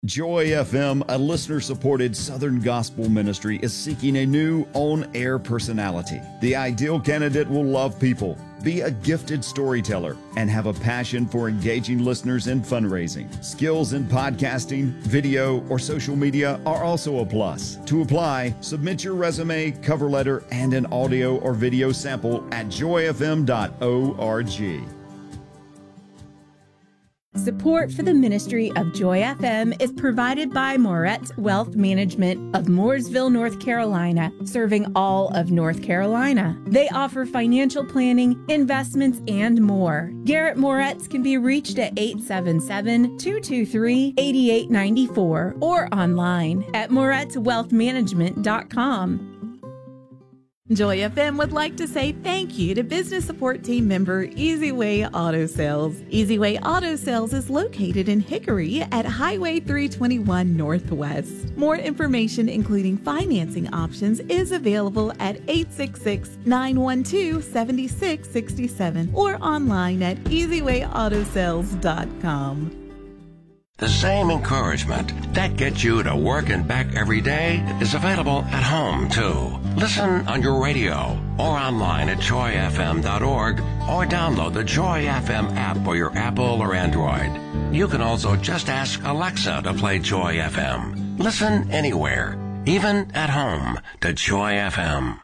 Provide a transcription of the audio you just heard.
Joy FM, a listener-supported Southern gospel ministry, is seeking a new on-air personality. The ideal candidate will love people, be a gifted storyteller, and have a passion for engaging listeners in fundraising. Skills in podcasting, video, or social media are also a plus. To apply, submit your resume, cover letter, and an audio or video sample at joyfm.org. Support for the ministry of Joy FM is provided by Moretz Wealth Management of Mooresville, North Carolina, serving all of North Carolina. They offer financial planning, investments, and more. Garrett Moretz can be reached at 877-223-8894 or online at moretzwealthmanagement.com. Joy FM would like to say thank you to business support team member Easy Way Auto Sales. Easy Way Auto Sales is located in Hickory at Highway 321 Northwest. More information, including financing options, is available at 866-912-7667 or online at easywayautosales.com. The same encouragement that gets you to work and back every day is available at home, too. Listen on your radio or online at joyfm.org or download the Joy FM app for your Apple or Android. You can also just ask Alexa to play Joy FM. Listen anywhere, even at home, to Joy FM.